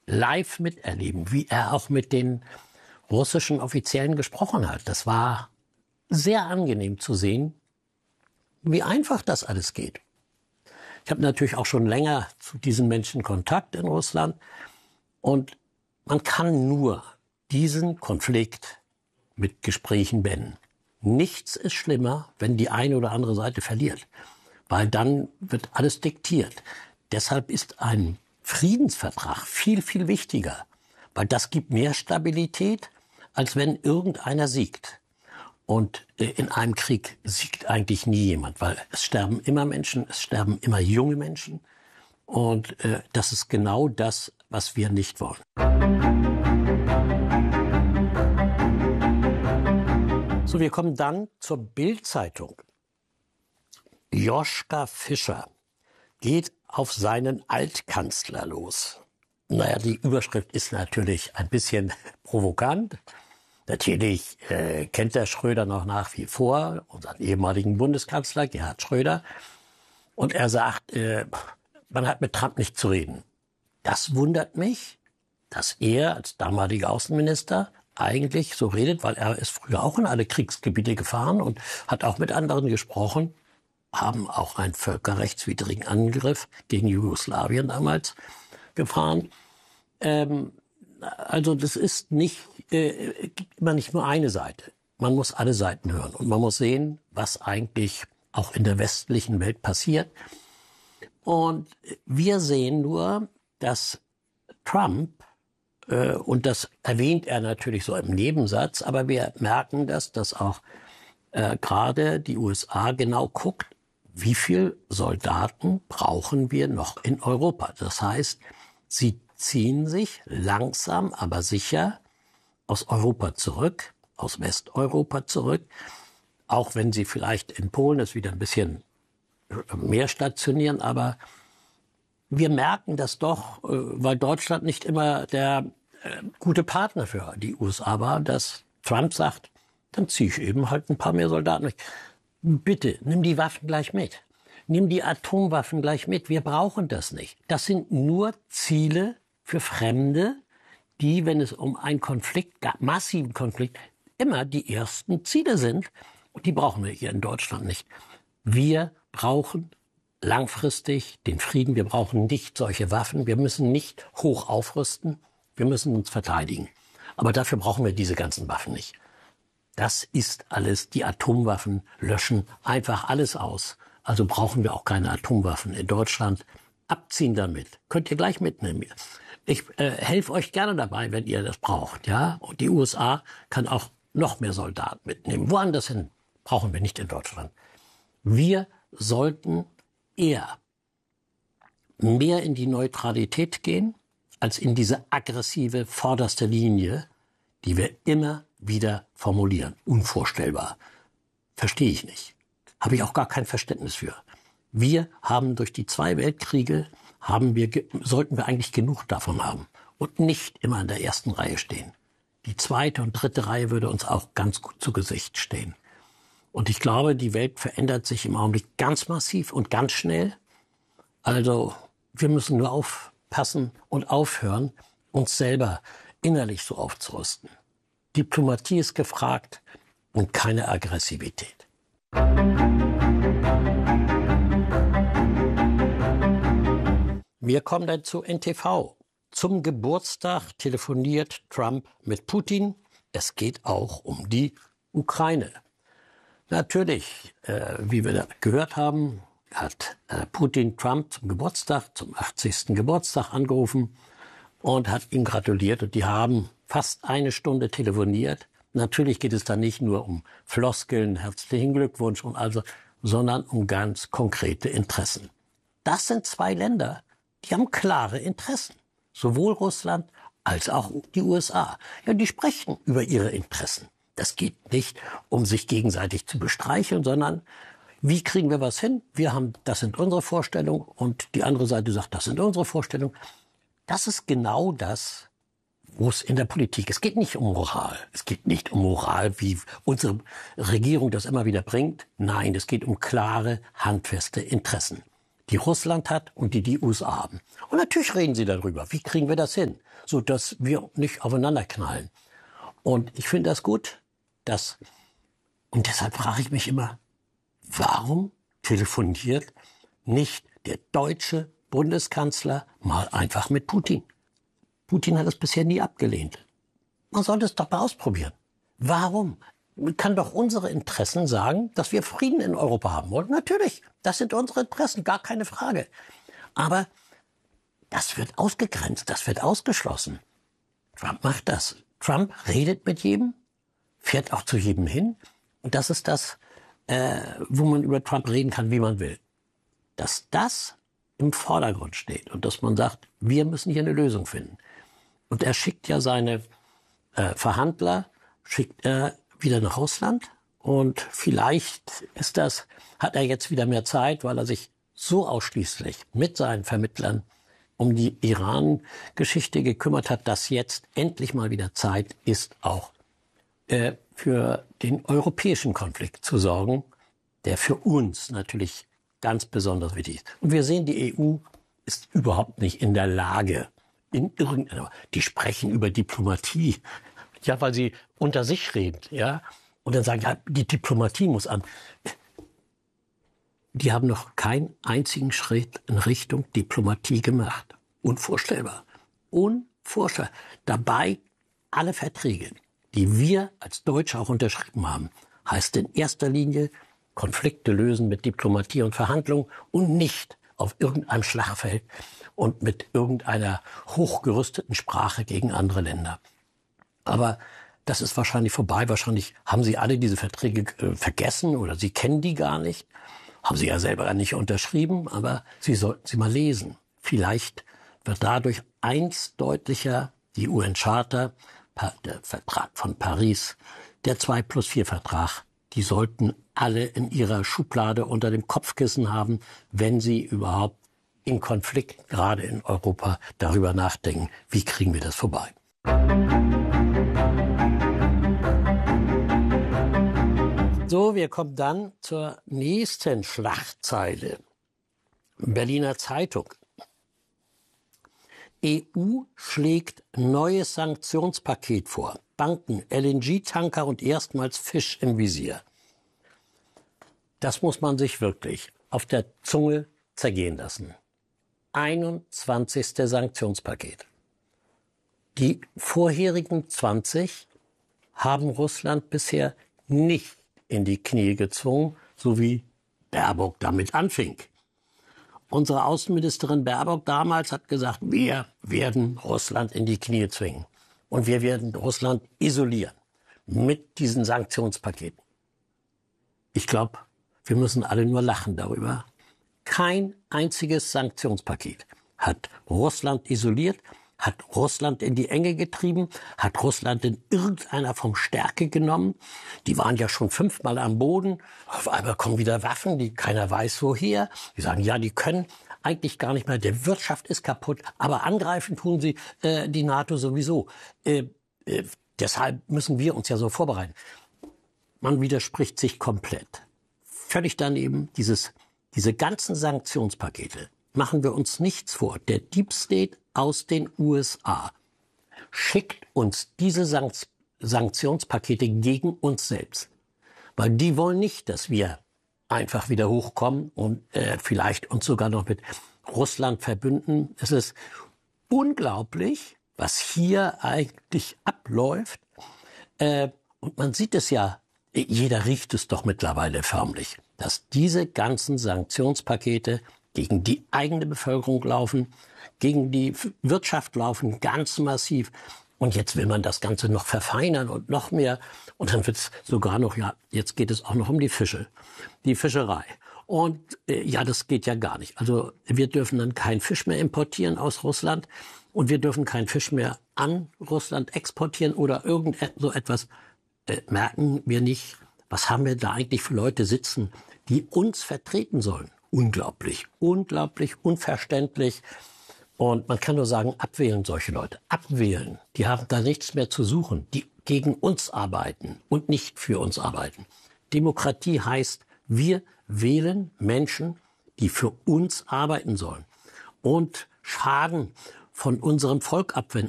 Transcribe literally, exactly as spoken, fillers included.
live miterleben, wie er auch mit den russischen Offiziellen gesprochen hat. Das war sehr angenehm zu sehen, wie einfach das alles geht. Ich habe natürlich auch schon länger zu diesen Menschen Kontakt in Russland und man kann nur diesen Konflikt mit Gesprächen beenden. Nichts ist schlimmer, wenn die eine oder andere Seite verliert, weil dann wird alles diktiert. Deshalb ist ein Friedensvertrag viel, viel wichtiger, weil das gibt mehr Stabilität, als wenn irgendeiner siegt. Und in einem Krieg siegt eigentlich nie jemand, weil es sterben immer Menschen, es sterben immer junge Menschen. Und äh, das ist genau das, was wir nicht wollen. So, wir kommen dann zur Bild-Zeitung. Joschka Fischer geht auf seinen Altkanzler los. Naja, die Überschrift ist natürlich ein bisschen provokant. Natürlich äh, kennt der Schröder noch nach wie vor, unseren ehemaligen Bundeskanzler Gerhard Schröder. Und er sagt, äh, man hat mit Trump nicht zu reden. Das wundert mich, dass er als damaliger Außenminister eigentlich so redet, weil er ist früher auch in alle Kriegsgebiete gefahren und hat auch mit anderen gesprochen, haben auch einen völkerrechtswidrigen Angriff gegen Jugoslawien damals gefahren. Ähm, also das ist nicht äh, immer nicht nur eine Seite. Man muss alle Seiten hören und man muss sehen, was eigentlich auch in der westlichen Welt passiert. Und wir sehen nur, dass Trump, äh, und das erwähnt er natürlich so im Nebensatz, aber wir merken das, dass auch äh, gerade die U S A genau guckt, wie viel Soldaten brauchen wir noch in Europa. Das heißt, sie ziehen sich langsam, aber sicher aus Europa zurück, aus Westeuropa zurück, auch wenn sie vielleicht in Polen es wieder ein bisschen mehr stationieren, aber wir merken das doch, weil Deutschland nicht immer der gute Partner für die U S A war, dass Trump sagt, dann ziehe ich eben halt ein paar mehr Soldaten weg. Bitte, nimm die Waffen gleich mit. Nimm die Atomwaffen gleich mit. Wir brauchen das nicht. Das sind nur Ziele für Fremde, die, wenn es um einen Konflikt, massiven Konflikt, immer die ersten Ziele sind. Und die brauchen wir hier in Deutschland nicht. Wir brauchen langfristig den Frieden. Wir brauchen nicht solche Waffen. Wir müssen nicht hoch aufrüsten. Wir müssen uns verteidigen. Aber dafür brauchen wir diese ganzen Waffen nicht. Das ist alles, die Atomwaffen löschen einfach alles aus. Also brauchen wir auch keine Atomwaffen in Deutschland. Abziehen damit. Könnt ihr gleich mitnehmen. Ich äh, helfe euch gerne dabei, wenn ihr das braucht. Ja? Und die U S A kann auch noch mehr Soldaten mitnehmen. Woanders hin brauchen wir nicht in Deutschland. Wir sollten eher mehr in die Neutralität gehen, als in diese aggressive vorderste Linie, die wir immer wieder formulieren. Unvorstellbar. Verstehe ich nicht. Habe ich auch gar kein Verständnis für. Wir haben durch die zwei Weltkriege, haben wir, sollten wir eigentlich genug davon haben und nicht immer in der ersten Reihe stehen. Die zweite und dritte Reihe würde uns auch ganz gut zu Gesicht stehen. Und ich glaube, die Welt verändert sich im Augenblick ganz massiv und ganz schnell. Also wir müssen nur aufpassen und aufhören, uns selber innerlich so aufzurüsten. Diplomatie ist gefragt und keine Aggressivität. Wir kommen dann zu N T V. Zum Geburtstag telefoniert Trump mit Putin. Es geht auch um die Ukraine. Natürlich, äh, wie wir gehört haben, hat äh, Putin Trump zum Geburtstag, zum achtzigsten Geburtstag angerufen und hat ihm gratuliert. Und die haben fast eine Stunde telefoniert. Natürlich geht es da nicht nur um Floskeln, herzlichen Glückwunsch und also, sondern um ganz konkrete Interessen. Das sind zwei Länder, die haben klare Interessen. Sowohl Russland als auch die U S A. Ja, die sprechen über ihre Interessen. Das geht nicht, um sich gegenseitig zu bestreicheln, sondern wie kriegen wir was hin? Wir haben, das sind unsere Vorstellungen und die andere Seite sagt, das sind unsere Vorstellungen. Das ist genau das, wo es in der Politik, es geht nicht um Moral. Es geht nicht um Moral, wie unsere Regierung das immer wieder bringt. Nein, es geht um klare, handfeste Interessen. die Russland hat und die die U S A haben. Und natürlich reden sie darüber, wie kriegen wir das hin, so dass wir nicht aufeinander knallen. Und ich finde das gut, dass, und deshalb frage ich mich immer, warum telefoniert nicht der deutsche Bundeskanzler mal einfach mit Putin? Putin hat es bisher nie abgelehnt. Man sollte es doch mal ausprobieren. Warum? Man kann doch unsere Interessen sagen, dass wir Frieden in Europa haben wollen. Natürlich, das sind unsere Interessen, gar keine Frage. Aber das wird ausgegrenzt, das wird ausgeschlossen. Trump macht das. Trump redet mit jedem, fährt auch zu jedem hin. Und das ist das, äh, wo man über Trump reden kann, wie man will. Dass das im Vordergrund steht und dass man sagt, wir müssen hier eine Lösung finden. Und er schickt ja seine äh, Verhandler, schickt er wieder nach Russland. Und vielleicht ist das, hat er jetzt wieder mehr Zeit, weil er sich so ausschließlich mit seinen Vermittlern um die Iran-Geschichte gekümmert hat, dass jetzt endlich mal wieder Zeit ist, auch äh, für den europäischen Konflikt zu sorgen, der für uns natürlich ganz besonders wichtig ist. Und wir sehen, die E U ist überhaupt nicht in der Lage, in irgendeiner, die sprechen über Diplomatie, ja, weil sie unter sich reden, ja, und dann sagen, ja, die Diplomatie muss an. Die haben noch keinen einzigen Schritt in Richtung Diplomatie gemacht. Unvorstellbar. Unvorstellbar. Dabei alle Verträge, die wir als Deutsche auch unterschrieben haben, heißt in erster Linie Konflikte lösen mit Diplomatie und Verhandlung und nicht auf irgendeinem Schlachtfeld und mit irgendeiner hochgerüsteten Sprache gegen andere Länder. Aber das ist wahrscheinlich vorbei. Wahrscheinlich haben Sie alle diese Verträge äh, vergessen oder Sie kennen die gar nicht. Haben Sie ja selber nicht unterschrieben, aber Sie sollten sie mal lesen. Vielleicht wird dadurch eins deutlicher, die U N-Charta, der Vertrag von Paris, der zwei plus vier Vertrag, die sollten alle in ihrer Schublade unter dem Kopfkissen haben, wenn sie überhaupt in Konflikt, gerade in Europa, darüber nachdenken, wie kriegen wir das vorbei. So, wir kommen dann zur nächsten Schlagzeile. Berliner Zeitung. E U schlägt neues Sanktionspaket vor. Banken, L N G-Tanker und erstmals Fisch im Visier. Das muss man sich wirklich auf der Zunge zergehen lassen. einundzwanzigste Sanktionspaket. Die vorherigen zwanzig haben Russland bisher nicht in die Knie gezwungen, so wie Baerbock damit anfing. Unsere Außenministerin Baerbock damals hat gesagt, wir werden Russland in die Knie zwingen. Und wir werden Russland isolieren mit diesen Sanktionspaketen. Ich glaube, wir müssen alle nur lachen darüber. Kein einziges Sanktionspaket hat Russland isoliert, hat Russland in die Enge getrieben, hat Russland in irgendeiner Form Stärke genommen. Die waren ja schon fünfmal am Boden. Auf einmal kommen wieder Waffen, die keiner weiß woher. Die sagen, ja, die können eigentlich gar nicht mehr. Der Wirtschaft ist kaputt, aber angreifen tun sie äh, die NATO sowieso. Äh, äh, deshalb müssen wir uns ja so vorbereiten. Man widerspricht sich komplett. Völlig daneben, dieses, diese ganzen Sanktionspakete. Machen wir uns nichts vor. Der Deep State aus den U S A schickt uns diese Sankt- Sanktionspakete gegen uns selbst. Weil die wollen nicht, dass wir einfach wieder hochkommen und äh, vielleicht uns sogar noch mit Russland verbünden. Es ist unglaublich, was hier eigentlich abläuft. Äh, und man sieht es ja, jeder riecht es doch mittlerweile förmlich, dass diese ganzen Sanktionspakete gegen die eigene Bevölkerung laufen, gegen die Wirtschaft laufen, ganz massiv. Und jetzt will man das Ganze noch verfeinern und noch mehr. Und dann wird es sogar noch, ja, jetzt geht es auch noch um die Fische, die Fischerei. Und äh, ja, das geht ja gar nicht. Also wir dürfen dann keinen Fisch mehr importieren aus Russland und wir dürfen keinen Fisch mehr an Russland exportieren oder irgend so etwas. Äh, merken wir nicht, was haben wir da eigentlich für Leute sitzen, die uns vertreten sollen. Unglaublich, unglaublich, unverständlich. Und man kann nur sagen, abwählen solche Leute. Abwählen. Die haben da nichts mehr zu suchen. Die gegen uns arbeiten und nicht für uns arbeiten. Demokratie heißt, wir wählen Menschen die für uns arbeiten sollen und Schaden von unserem Volk abwenden